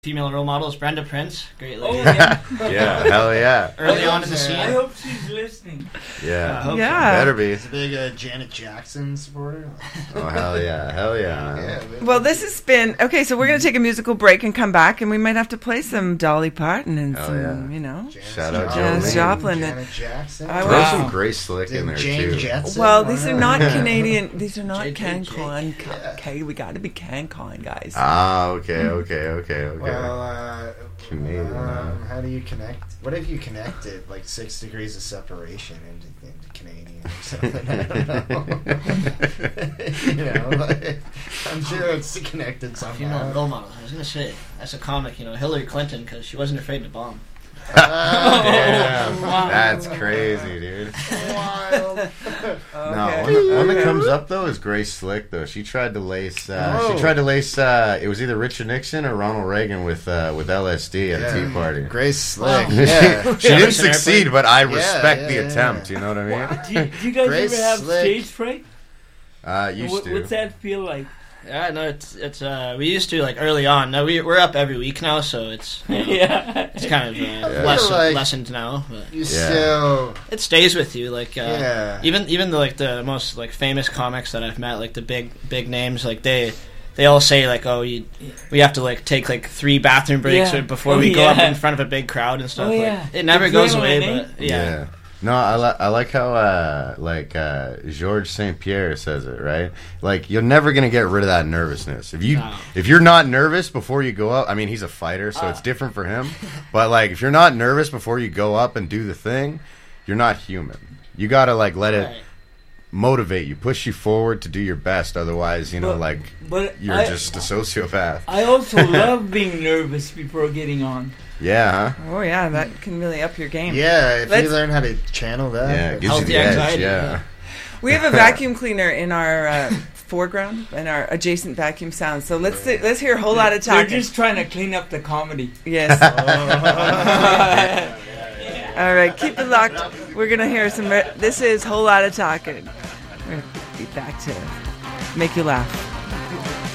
female role models, Brenda Prince, great lady. Oh, yeah. Yeah, hell yeah. Early on in the scene. I hope she's listening. Yeah. Yeah. Better be. He's a big Janet Jackson supporter. Oh, hell yeah. Hell yeah. Yeah, Well, this has been okay. So we're going to take a musical break and come back, and we might have to play some Dolly Parton and Oh, some, yeah. you know. Shout out Janis Jolene. Joplin. Janet Jackson. I Throw was- some Grace Slick in there, Jane too. Jetson. Well, these are not Canadian. These are not JJ. CanCon. Yeah. Okay, we got to be CanCon, guys. Ah, okay. Well, Canadian, huh? how do you connect? What if you connected like 6 degrees of separation into Canadian or something? I don't know. You know, like, I'm sure it's connected Female somehow. role model. I was gonna say, as a comic, Hillary Clinton, because she wasn't afraid to bomb. Damn. Wow. That's crazy, dude. Wild. No, one that comes up though is Grace Slick. Though she tried to lace, it was either Richard Nixon or Ronald Reagan with LSD at the Tea Party. Grace Slick. Wow. Yeah. She didn't Airplane. succeed, but I respect the yeah. attempt. You know what I mean? Do you guys Grace ever have Slick. stage fright? Used to. What's that feel like? Yeah, no, it's we used to like early on. Now we're up every week now, so it's Yeah. it's kind of feel like lessened now, but You still. it stays with you. Like Yeah. even the most like famous comics that I've met, like the big names, like they all say like, oh, we have to like take like 3 bathroom breaks Yeah. before Oh, we go up yeah. in front of a big crowd and stuff. Oh, like, yeah. it never goes away, Adrenaline, but yeah. No, I like how Georges St. Pierre says it, right? Like you're never gonna get rid of that nervousness. If you're not nervous before you go up, I mean he's a fighter, so it's different for him. But like if you're not nervous before you go up and do the thing, you're not human. You gotta like let it Right. motivate you, push you forward to do your best. Otherwise, But you're just a sociopath. I also love being nervous before getting on. Yeah, huh? Oh yeah, that can really up your game. Yeah, if Let's- you learn how to channel that. Yeah, it gives you Healthy the edge. anxiety, Yeah. yeah. We have a vacuum cleaner in our foreground and our adjacent vacuum sound. So let's hear a whole lot of They're talking. just trying to clean up the comedy. Yes. All right, keep it locked. We're gonna hear some. This is whole lot of talking. We're gonna be back to make you laugh.